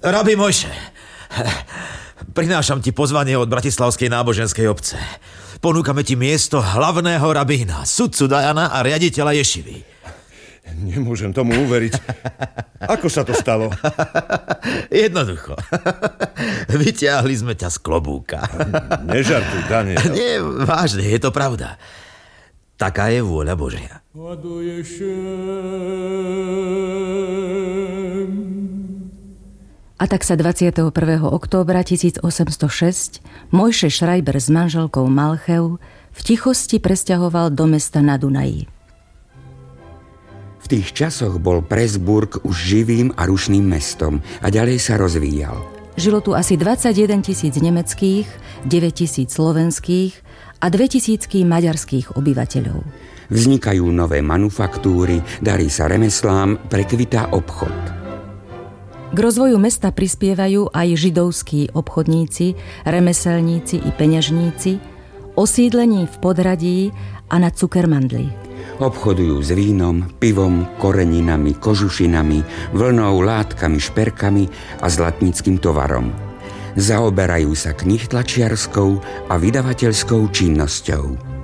Rabi Mojše, prinášam ti pozvanie od Bratislavskej náboženskej obce. Ponúkame ti miesto hlavného rabína, sudcu Dajana a riaditeľa ješivy. Nemôžem tomu uveriť. Ako sa to stalo? Jednoducho. Vyťahli sme ťa z klobúka. Nežartuj, Daniel. Nie, vážne, je to pravda. Taká je vôľa Božia. A tak sa 21. októbra 1806 Mojše Schreiber s manželkou Malcheu v tichosti presťahoval do mesta na Dunaji. V tých časoch bol Pressburg už živým a rušným mestom a ďalej sa rozvíjal. Žilo tu asi 21 000 nemeckých, 9 000 slovenských a 2 000 maďarských obyvateľov. Vznikajú nové manufaktúry, darí sa remeslám, prekvitá obchod. K rozvoju mesta prispievajú aj židovskí obchodníci, remeselníci i peňažníci, osídlení v Podradí a na Cukermandli. Obchodujú s vínom, pivom, koreninami, kožušinami, vlnou, látkami, šperkami a zlatníckym tovarom. Zaoberajú sa knihtlačiarskou a vydavateľskou činnosťou.